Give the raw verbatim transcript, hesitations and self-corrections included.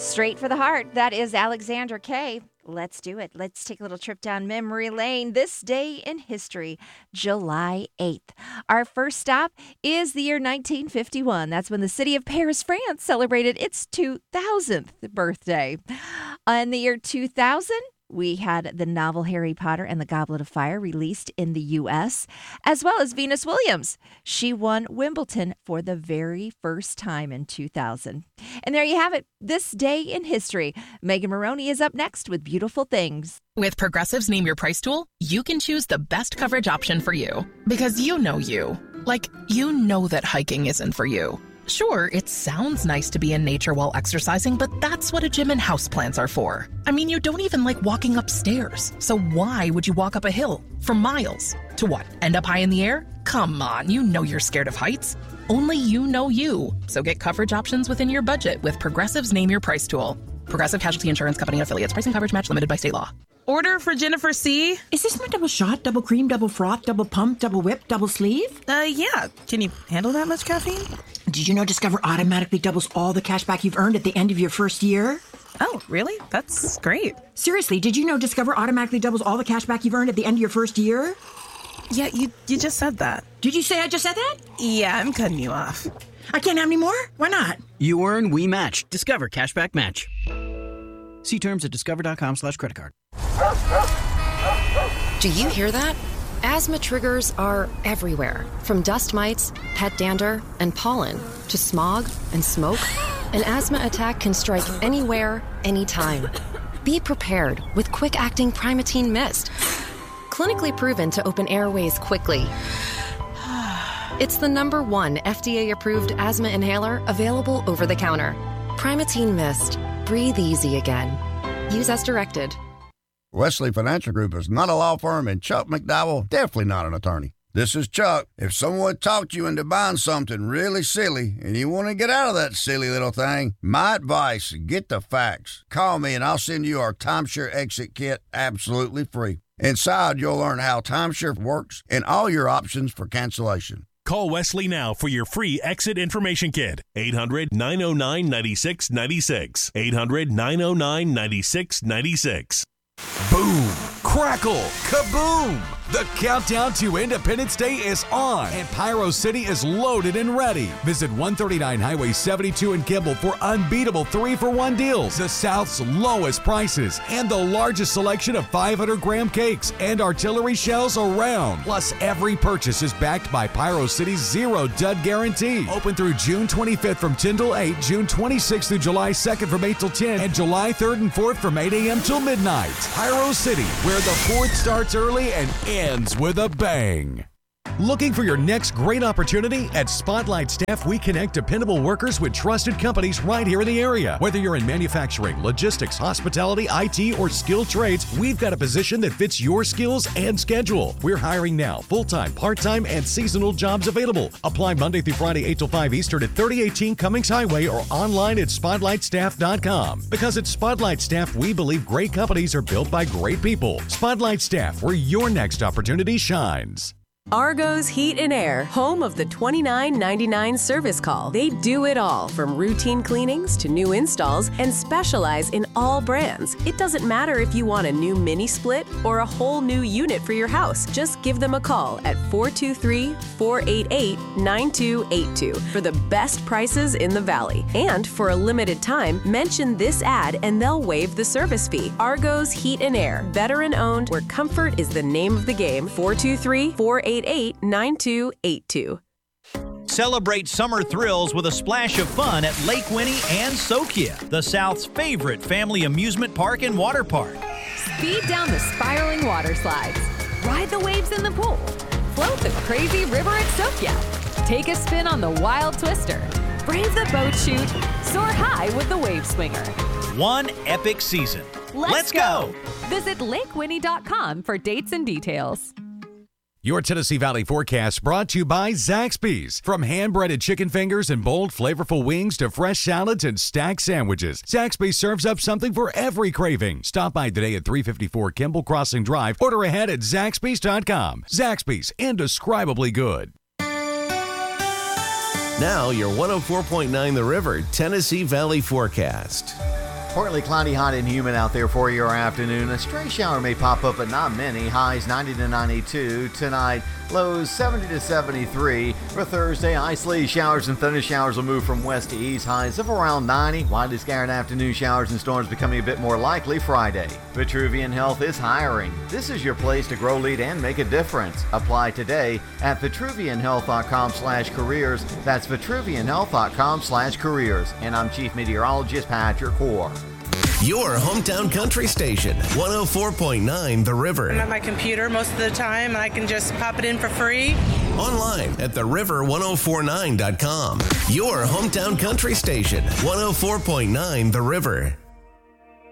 Straight for the heart. That is Alexandra Kay. Let's do it. Let's take a little trip down memory lane. This day in history, July eighth. Our first stop is the year nineteen fifty-one. That's when the city of Paris, France celebrated its two thousandth birthday. In the year two thousand, we had the novel Harry Potter and the Goblet of Fire released in the U S, as well as Venus Williams. She won Wimbledon for the very first time in two thousand. And there you have it, this day in history. Megan Maroney is up next with Beautiful Things. With Progressive's Name Your Price tool, you can choose the best coverage option for you. Because you know you. Like, you know that hiking isn't for you. Sure, it sounds nice to be in nature while exercising, but that's what a gym and houseplants are for. I mean, you don't even like walking upstairs. So why would you walk up a hill for miles? To what, end up high in the air? Come on, you know you're scared of heights. Only you know you. So get coverage options within your budget with Progressive's Name Your Price tool. Progressive Casualty Insurance Company and Affiliates. Pricing coverage match limited by state law. Order for Jennifer C. Is this my double shot, double cream, double froth, double pump, double whip, double sleeve? Uh, yeah. Can you handle that much caffeine? Did you know Discover automatically doubles all the cash back you've earned at the end of your first year? Oh, really? That's great. Seriously, did you know Discover automatically doubles all the cash back you've earned at the end of your first year? Yeah, you you just said that. Did you say I just said that? Yeah, I'm cutting you off. I can't have any more? Why not? You earn, we match. Discover Cashback Match. See terms at discover.com slash credit card. Do you hear that? Asthma triggers are everywhere, from dust mites, pet dander, and pollen, to smog and smoke. An asthma attack can strike anywhere, anytime. Be prepared with quick-acting Primatene Mist. Clinically proven to open airways quickly. It's the number one F D A-approved asthma inhaler available over the counter. Primatene Mist. Breathe easy again. Use as directed. Wesley Financial Group is not a law firm, and Chuck McDowell definitely not an attorney. This is Chuck. If someone talked you into buying something really silly and you want to get out of that silly little thing, my advice, get the facts. Call me and I'll send you our timeshare exit kit absolutely free. Inside, you'll learn how timeshare works and all your options for cancellation. Call Wesley now for your free exit information kit. eight hundred, nine oh nine, nine six nine six. eight hundred, nine oh nine, nine six nine six. Boom! Crackle! Kaboom! The countdown to Independence Day is on, and Pyro City is loaded and ready. Visit one thirty-nine Highway seventy-two in Kimball for unbeatable three for one deals, the South's lowest prices, and the largest selection of five hundred gram cakes and artillery shells around. Plus, every purchase is backed by Pyro City's zero dud guarantee. Open through June twenty-fifth from ten till eight, June twenty-sixth through July second from eight till ten, and July third and fourth from eight a.m. till midnight. Pyro City, where the fourth starts early and ends with a bang. Looking for your next great opportunity? At Spotlight Staff, we connect dependable workers with trusted companies right here in the area. Whether you're in manufacturing, logistics, hospitality, I T, or skilled trades, we've got a position that fits your skills and schedule. We're hiring now, full-time, part-time, and seasonal jobs available. Apply Monday through Friday, eight till five Eastern at thirty eighteen Cummings Highway or online at spotlight staff dot com. Because at Spotlight Staff, we believe great companies are built by great people. Spotlight Staff, where your next opportunity shines. Argo's Heat and Air, home of the twenty-nine ninety-nine service call. They do it all, from routine cleanings to new installs, and specialize in all brands. It doesn't matter if you want a new mini split or a whole new unit for your house. Just give them a call at four two three, four eight eight, nine two eight two for the best prices in the Valley. And for a limited time, mention this ad and they'll waive the service fee. Argo's Heat and Air, veteran owned, where comfort is the name of the game. four two three, four eight eight, nine two eight two. Celebrate summer thrills with a splash of fun at Lake Winnie and Sokia, the South's favorite family amusement park and water park. Speed down the spiraling water slides, ride the waves in the pool, float the crazy river at Sokia, take a spin on the wild twister, brave the boat chute, soar high with the wave swinger. One epic season. Let's, Let's go. go! Visit lake winnie dot com for dates and details. Your Tennessee Valley forecast brought to you by Zaxby's. From hand-breaded chicken fingers and bold, flavorful wings to fresh salads and stacked sandwiches, Zaxby's serves up something for every craving. Stop by today at three fifty-four Kimball Crossing Drive. Order ahead at zaxby's dot com. Zaxby's, indescribably good. Now your one oh four point nine The River Tennessee Valley forecast. Partly cloudy, hot and humid out there for your afternoon. A stray shower may pop up, but not many. Highs ninety to ninety-two. Tonight, lows seventy to seventy-three. For Thursday, isolated showers and thunder showers will move from west to east. Highs of around ninety. Widely scattered afternoon showers and storms becoming a bit more likely Friday. Vitruvian Health is hiring. This is your place to grow, lead, and make a difference. Apply today at vitruvianhealth.com slash careers. That's vitruvianhealth.com slash careers. And I'm Chief Meteorologist Patrick Hoare. Your hometown country station, one oh four point nine The River. I'm at my computer most of the time, and I can just pop it in for free. Online at the river ten forty-nine dot com. Your hometown country station, one oh four point nine The River.